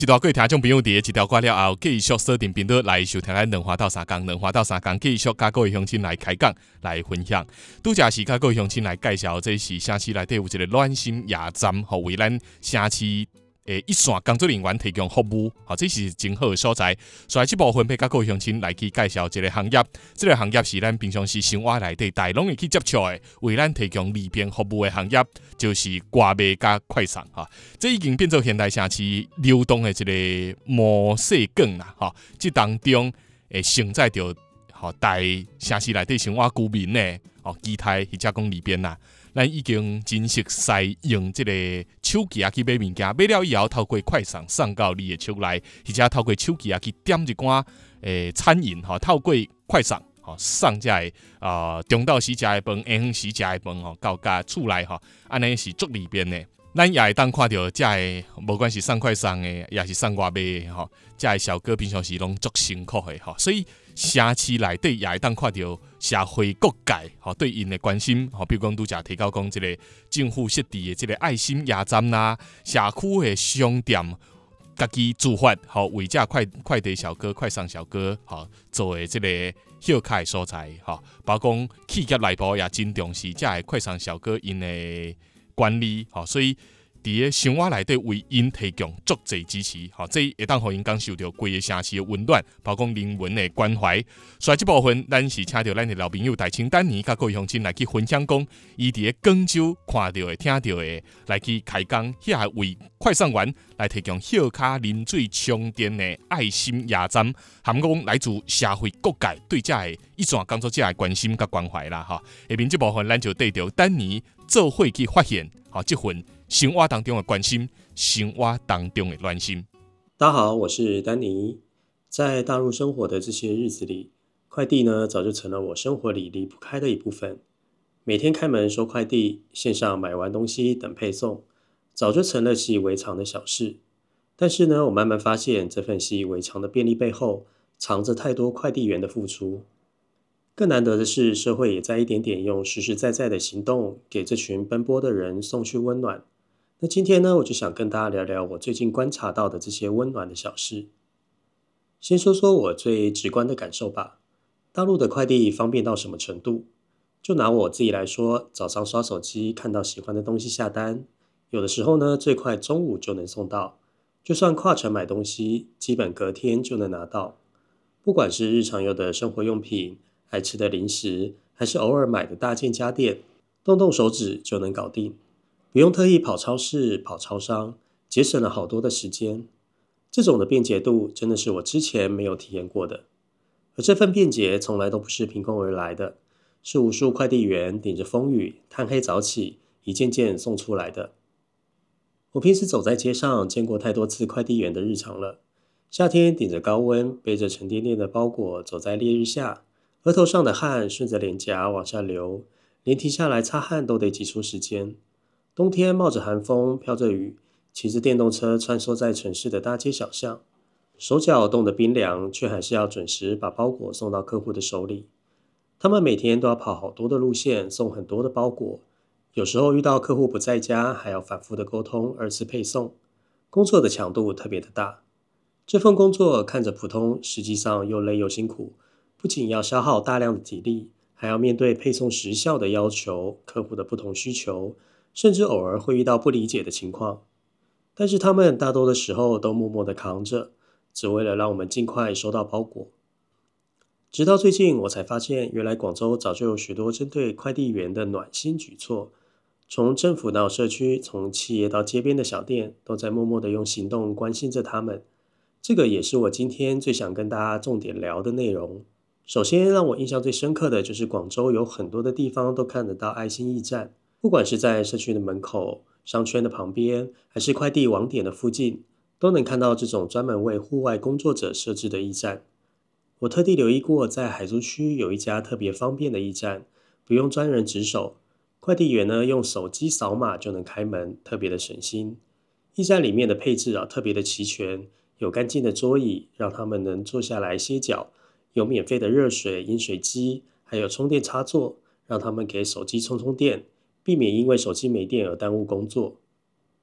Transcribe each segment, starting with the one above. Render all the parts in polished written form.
一大过听众朋友，伫一条歌了后，继续锁定频道来收听咱两花到三讲，两花到三讲继续甲各位乡亲来开讲来分享。拄则是甲各位乡亲来介绍，这是城市内底有一个暖心夜站，互为咱城市一线工作人员提供服务，这是真好的所在。所以这部分要甲各位乡亲来去介绍一个行业，这个行业是咱平常时生活内底大拢会去接触的，为咱提供利便服务的行业，就是外卖甲快送哈。这已经变做现代城市流动的一个模式梗啦哈。这当中会承载着大城市内底生活居民的基态或者讲利便啦。咱已经真熟悉用这个手机去买物件，买了以后透过快送送到你的手内，或者透过手机去点一寡餐饮透过快送送这个中昼时食的饭、下昏时食的饭到家厝内安尼是足利便的。咱也会当看到这个，无管是送快送的，也是送外卖的这个小哥平常时拢足辛苦的所以城市内底也会当看到社会各界对因的关心比如讲拄则提到讲这个政府设置的这个爱心夜站啦，社区的商店家己自发为这快递小哥、快送小哥做的这个休卡的所在包括讲企业内部也真重视这个快送小哥因的管理所以伫个生活内底为因提供足侪支持这会当互因感受到规个城市的温暖，包括人文的关怀。所以这部分，咱是请到咱的老朋友大清丹尼，甲各位乡亲来去分享讲，伊伫个广州看到的、听到的，来去开讲，遐为快送员来提供歇卡、啉水、充电的爱心夜站，含讲来自社会各界对这个一线工作者的关心甲关怀啦下面这部分，咱就对着丹尼做伙去发现这份生活当中的关心，生活当中的暖心。 大家好，我是丹尼。在大陆生活的这些日子里，快递呢早就成了我生活里离不开的一部分。每天开门收快递，线上买完东西等配送，早就成了习以为常的小事。但是呢，我慢慢发现，这份习以为常的便利背后，藏着太多快递员的付出。更难得的是，社会也在一点点用实实在在的行动，给这群奔波的人送去温暖。那今天呢，我就想跟大家聊聊我最近观察到的这些温暖的小事。先说说我最直观的感受吧。大陆的快递方便到什么程度？就拿我自己来说，早上刷手机看到喜欢的东西下单，有的时候呢，最快中午就能送到。就算跨城买东西，基本隔天就能拿到。不管是日常用的生活用品、爱吃的零食，还是偶尔买的大件家电，动动手指就能搞定。不用特意跑超市、跑超商，节省了好多的时间。这种的便捷度真的是我之前没有体验过的。而这份便捷从来都不是凭空而来的，是无数快递员顶着风雨、贪黑早起，一件件送出来的。我平时走在街上，见过太多次快递员的日常了。夏天顶着高温，背着沉甸甸的包裹走在烈日下，额头上的汗顺着脸颊往下流，连停下来擦汗都得挤出时间。冬天冒着寒风，飘着雨，骑着电动车穿梭在城市的大街小巷，手脚冻得冰凉，却还是要准时把包裹送到客户的手里。他们每天都要跑好多的路线，送很多的包裹，有时候遇到客户不在家，还要反复的沟通，二次配送，工作的强度特别的大。这份工作看着普通，实际上又累又辛苦，不仅要消耗大量的体力，还要面对配送时效的要求，客户的不同需求，甚至偶尔会遇到不理解的情况。但是他们大多的时候都默默地扛着，只为了让我们尽快收到包裹。直到最近我才发现，原来广州早就有许多针对快递员的暖心举措，从政府到社区，从企业到街边的小店，都在默默地用行动关心着他们。这个也是我今天最想跟大家重点聊的内容。首先让我印象最深刻的就是广州有很多的地方都看得到爱心驿站，不管是在社区的门口、商圈的旁边，还是快递网点的附近，都能看到这种专门为户外工作者设置的驿站。我特地留意过，在海珠区有一家特别方便的驿站，不用专人值守，快递员呢用手机扫码就能开门，特别的省心。驿站里面的配置特别的齐全，有干净的桌椅，让他们能坐下来歇脚，有免费的热水、饮水机，还有充电插座，让他们给手机充电，避免因为手机没电而耽误工作。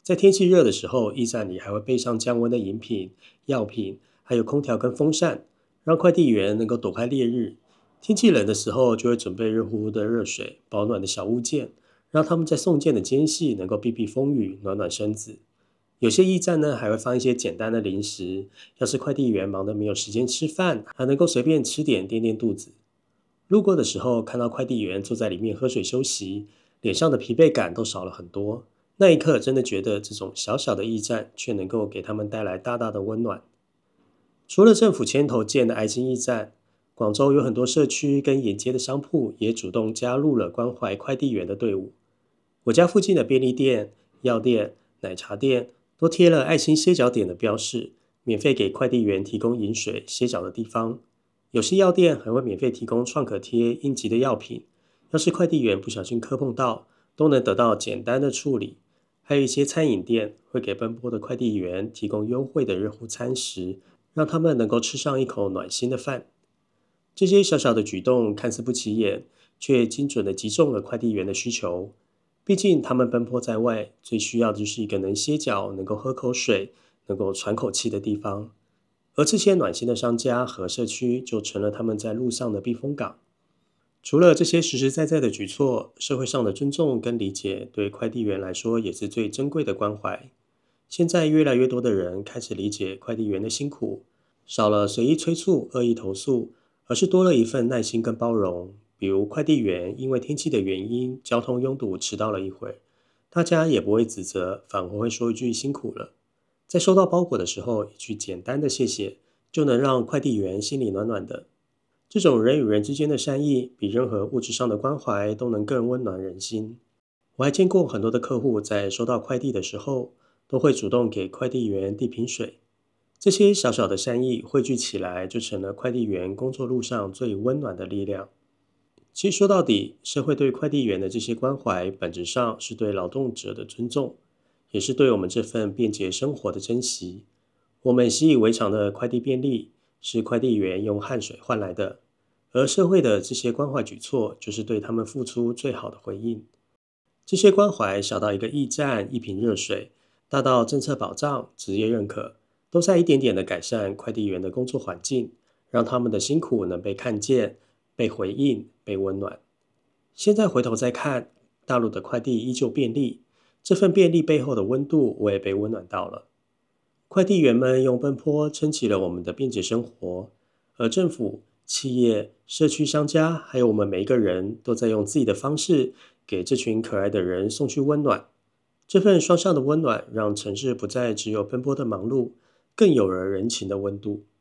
在天气热的时候，驿站里还会备上降温的饮品、药品，还有空调跟风扇，让快递员能够躲开烈日。天气冷的时候，就会准备热乎乎的热水、保暖的小物件，让他们在送件的间隙能够避避风雨，暖暖身子。有些驿站呢，还会放一些简单的零食，要是快递员忙得没有时间吃饭，还能够随便吃点垫垫肚子。路过的时候，看到快递员坐在里面喝水休息，脸上的疲惫感都少了很多。那一刻，真的觉得这种小小的驿站，却能够给他们带来大大的温暖。除了政府牵头建的爱心驿站，广州有很多社区跟沿街的商铺也主动加入了关怀快递员的队伍。我家附近的便利店、药店、奶茶店都贴了爱心歇脚点的标示，免费给快递员提供饮水、歇脚的地方。有些药店还会免费提供创可贴、应急的药品，要是快递员不小心磕碰到，都能得到简单的处理。还有一些餐饮店会给奔波的快递员提供优惠的热乎餐食，让他们能够吃上一口暖心的饭。这些小小的举动看似不起眼，却精准地击中了快递员的需求。毕竟他们奔波在外，最需要的就是一个能歇脚、能够喝口水、能够喘口气的地方。而这些暖心的商家和社区，就成了他们在路上的避风港。除了这些实实在在的举措，社会上的尊重跟理解，对快递员来说也是最珍贵的关怀。现在越来越多的人开始理解快递员的辛苦，少了随意催促、恶意投诉，而是多了一份耐心跟包容。比如快递员因为天气的原因，交通拥堵迟到了一会，大家也不会指责，反而会说一句辛苦了。在收到包裹的时候，一句简单的谢谢，就能让快递员心里暖暖的。这种人与人之间的善意，比任何物质上的关怀都能更温暖人心。我还见过很多的客户在收到快递的时候，都会主动给快递员递瓶水。这些小小的善意汇聚起来，就成了快递员工作路上最温暖的力量。其实说到底，社会对快递员的这些关怀，本质上是对劳动者的尊重，也是对我们这份便捷生活的珍惜。我们习以为常的快递便利，是快递员用汗水换来的，而社会的这些关怀举措，就是对他们付出最好的回应。这些关怀小到一个驿站、一瓶热水，大到政策保障、职业认可，都在一点点的改善快递员的工作环境，让他们的辛苦能被看见、被回应、被温暖。现在回头再看，大陆的快递依旧便利，这份便利背后的温度，我也被温暖到了。快递员们用奔波撑起了我们的便捷生活，而政府、企业、社区商家，还有我们每一个人都在用自己的方式给这群可爱的人送去温暖。这份双向的温暖，让城市不再只有奔波的忙碌，更有了人情的温度。